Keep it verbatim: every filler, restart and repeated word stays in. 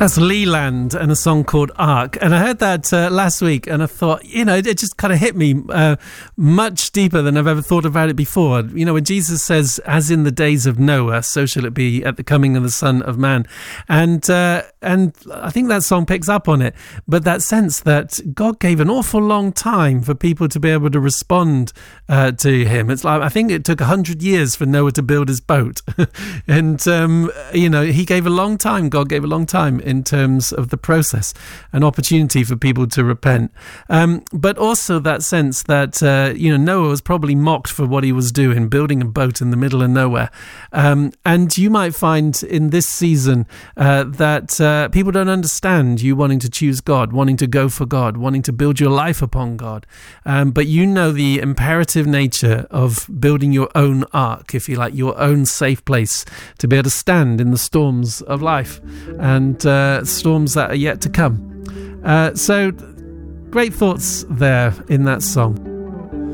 That's Leland and a song called Ark. And I heard that uh, last week and I thought, you know, it, it just kind of hit me uh, much deeper than I've ever thought about it before. You know, when Jesus says, as in the days of Noah, so shall it be at the coming of the Son of Man. And uh, and I think that song picks up on it. But that sense that God gave an awful long time for people to be able to respond uh, to him. It's like, I think it took one hundred years for Noah to build his boat. and, um, you know, he gave a long time, God gave a long time in terms of the process, an opportunity for people to repent. Um, but also that sense that, uh, you know, Noah was probably mocked for what he was doing, building a boat in the middle of nowhere. Um, and you might find in this season uh, that uh, people don't understand you wanting to choose God, wanting to go for God, wanting to build your life upon God. Um, but you know the imperative nature of building your own ark, if you like, your own safe place to be able to stand in the storms of life and uh, storms that are yet to come. Uh, so great thoughts there in that song.